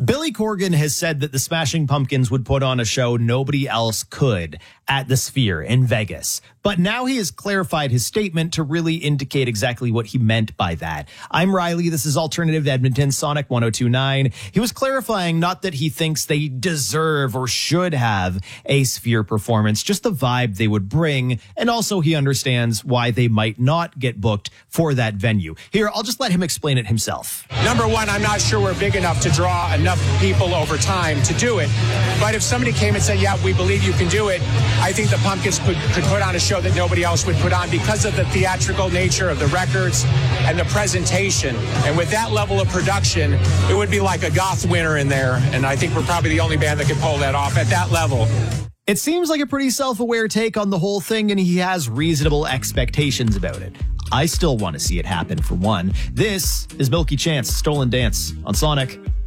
Billy Corgan has said that the Smashing Pumpkins would put on a show nobody else could at the Sphere in Vegas. But now he has clarified his statement to really indicate exactly what he meant by that. I'm Riley. This is Alternative Edmonton, Sonic 102.9. He was clarifying not that he thinks they deserve or should have a Sphere performance, just the vibe they would bring. And also he understands why they might not get booked for that venue. Here, I'll just let him explain it himself. Number one, I'm not sure we're big enough to draw enough people over time to do it. But if somebody came and said, yeah, we believe you can do it, I think the Pumpkins could put on a show that nobody else would put on because of the theatrical nature of the records and the presentation. And with that level of production, it would be like a goth winter in there. And I think we're probably the only band that could pull that off at that level. It seems like a pretty self-aware take on the whole thing, and he has reasonable expectations about it. I still want to see it happen, for one. This is Milky Chance, Stolen Dance on Sonic.